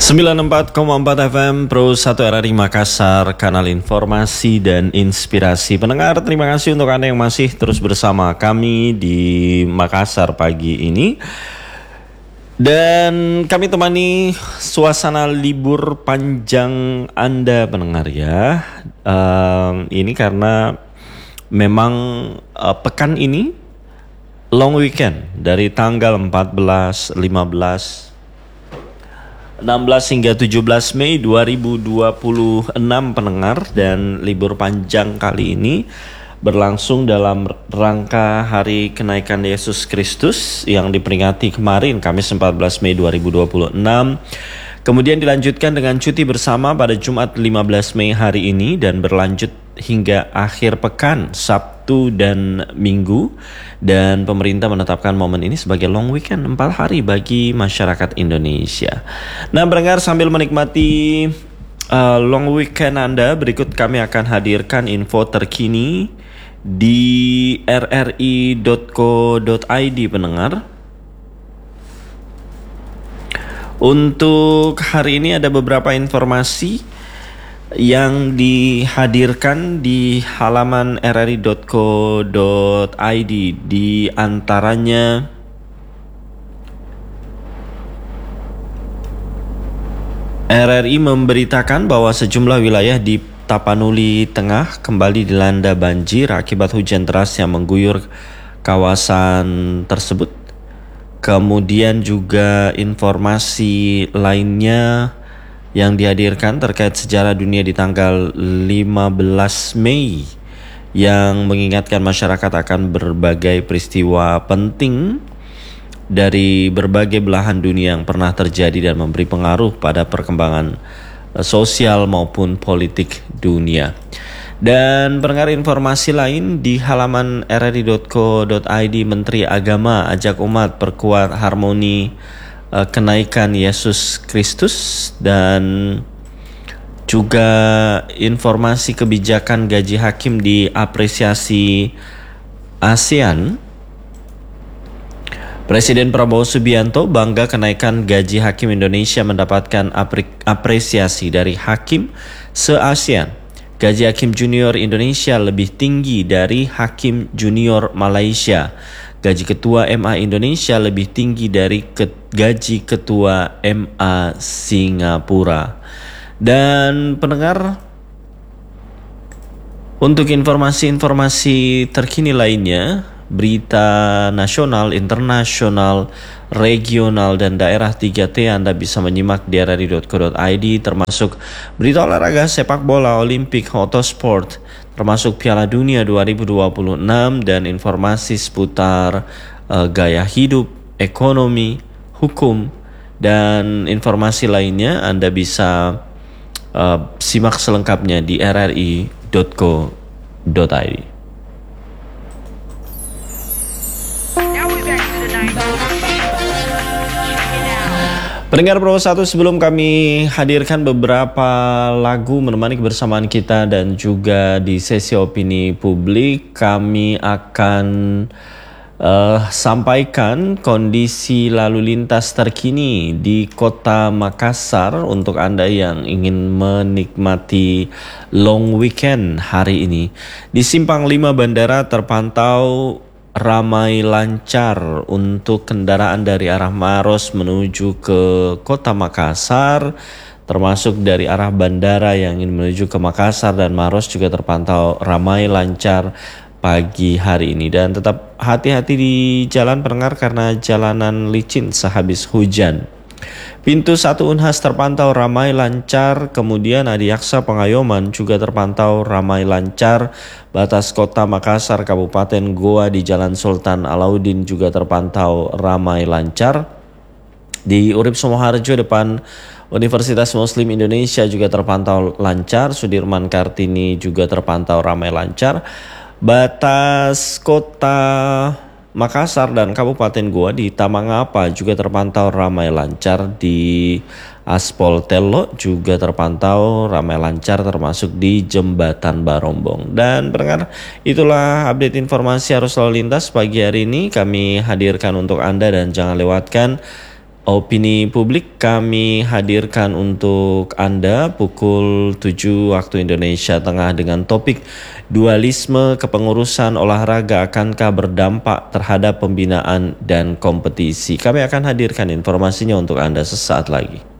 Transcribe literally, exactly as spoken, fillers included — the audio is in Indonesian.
sembilan puluh empat koma empat F M Pro satu R R I Makassar, kanal informasi dan inspirasi. Pendengar, terima kasih untuk Anda yang masih terus bersama kami di Makassar pagi ini. Dan kami temani suasana libur panjang Anda pendengar ya. Um, ini karena memang uh, pekan ini long weekend dari tanggal empat belas, lima belas, enam belas hingga tujuh belas Mei dua ribu dua puluh enam pendengar, dan libur panjang kali ini berlangsung dalam rangka hari kenaikan Yesus Kristus yang diperingati kemarin Kamis empat belas Mei dua ribu dua puluh enam. Kemudian dilanjutkan dengan cuti bersama pada Jumat lima belas Mei hari ini dan berlanjut hingga akhir pekan Sabtu dan Minggu, dan pemerintah menetapkan momen ini sebagai long weekend empat hari bagi masyarakat Indonesia. Nah, pendengar, sambil menikmati uh, long weekend Anda, berikut kami akan hadirkan info terkini di r r i dot co dot i d pendengar. Untuk hari ini ada beberapa informasi yang dihadirkan di halaman r r i dot co dot i d. Di antaranya R R I memberitakan bahwa sejumlah wilayah di Tapanuli Tengah kembali dilanda banjir akibat hujan deras yang mengguyur kawasan tersebut. Kemudian juga informasi lainnya yang dihadirkan terkait sejarah dunia di tanggal lima belas Mei yang mengingatkan masyarakat akan berbagai peristiwa penting dari berbagai belahan dunia yang pernah terjadi dan memberi pengaruh pada perkembangan sosial maupun politik dunia. Dan pendengar, informasi lain di halaman r r i dot co dot i d, Menteri Agama ajak umat perkuat harmoni uh, kenaikan Yesus Kristus, dan juga informasi kebijakan gaji hakim diapresiasi ASEAN. Presiden Prabowo Subianto bangga kenaikan gaji hakim Indonesia mendapatkan apresiasi dari hakim se-ASEAN. Gaji hakim junior Indonesia lebih tinggi dari hakim junior Malaysia. Gaji ketua M A Indonesia lebih tinggi dari ke- gaji ketua M A Singapura. Dan pendengar, untuk informasi-informasi terkini lainnya, berita nasional, internasional, regional, dan daerah tiga T Anda bisa menyimak di r r i dot co dot i d, termasuk berita olahraga sepak bola, Olimpik, motorsport, termasuk Piala Dunia dua ribu dua puluh enam, dan informasi seputar uh, gaya hidup, ekonomi, hukum, dan informasi lainnya Anda bisa uh, simak selengkapnya di r r i dot co dot i d. Pendengar Pro satu, sebelum kami hadirkan beberapa lagu menemani kebersamaan kita dan juga di sesi opini publik, kami akan uh, sampaikan kondisi lalu lintas terkini di kota Makassar untuk Anda yang ingin menikmati long weekend hari ini. Di Simpang lima Bandara terpantau ramai lancar untuk kendaraan dari arah Maros menuju ke kota Makassar, termasuk dari arah bandara yang ingin menuju ke Makassar dan Maros juga terpantau ramai lancar pagi hari ini. Dan tetap hati-hati di jalan pendengar karena jalanan licin sehabis hujan. Pintu satu Unhas terpantau ramai lancar, kemudian Adiaksa Pengayoman juga terpantau ramai lancar. Batas kota Makassar Kabupaten Goa di Jalan Sultan Alauddin juga terpantau ramai lancar. Di Urip Sumoharjo depan Universitas Muslim Indonesia juga terpantau lancar. Sudirman Kartini juga terpantau ramai lancar. Batas kota Makassar dan Kabupaten Goa di Tamangapa juga terpantau ramai lancar. Di Aspol Tello juga terpantau ramai lancar, termasuk di Jembatan Barombong. Dan pendengar, itulah update informasi arus lalu lintas pagi hari ini kami hadirkan untuk Anda, dan jangan lewatkan Opini publik kami hadirkan untuk Anda pukul tujuh waktu Indonesia Tengah dengan topik dualisme kepengurusan olahraga akankah berdampak terhadap pembinaan dan kompetisi. Kami akan hadirkan informasinya untuk Anda sesaat lagi.